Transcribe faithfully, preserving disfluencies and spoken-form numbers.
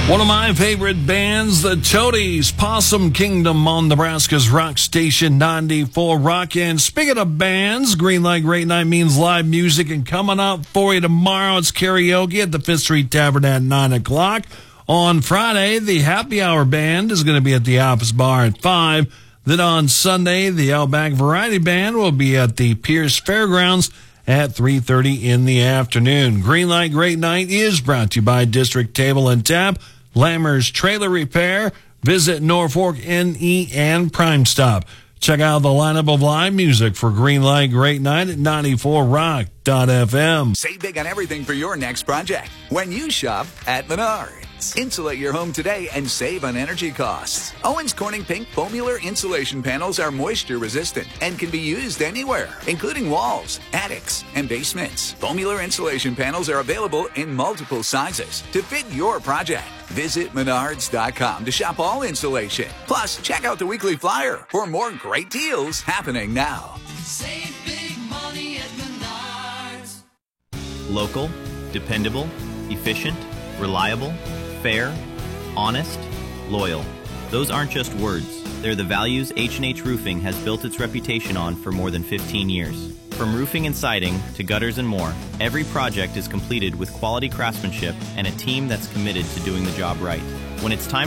One of my favorite bands, the Toadies, Possum Kingdom on Nebraska's Rock Station ninety-four Rock. And speaking of bands, Green Light Great Night means live music. And coming up for you tomorrow, it's karaoke at the Fifth Street Tavern at nine o'clock. On Friday, the Happy Hour Band is going to be at the Office Bar at five. Then on Sunday, the Outback Variety Band will be at the Pierce Fairgrounds at three thirty in the afternoon. Green Light Great Night is brought to you by District Table and Tap, Lammer's Trailer Repair, Visit Norfolk N E, and Prime Stop. Check out the lineup of live music for Green Light Great Night at ninety-four rock dot f m. Save big on everything for your next project when you shop at Menards. Insulate your home today and save on energy costs. Owens Corning Pink Foamular insulation panels are moisture resistant and can be used anywhere, including walls, attics, and basements. Foamular insulation panels are available in multiple sizes to fit your project. Visit Menards dot com to shop all insulation. Plus, check out the weekly flyer for more great deals happening now. Save big money at Menards. Local, dependable, efficient, reliable, fair, honest, loyal. Those aren't just words. They're the values H and H Roofing has built its reputation on for more than fifteen years. From roofing and siding to gutters and more, every project is completed with quality craftsmanship and a team that's committed to doing the job right. When it's time